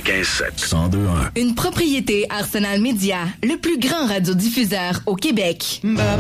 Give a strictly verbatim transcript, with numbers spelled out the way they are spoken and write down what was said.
quatre-vingt-quinze sept. cent deux un. Une propriété Arsenal Média, le plus grand radiodiffuseur au Québec.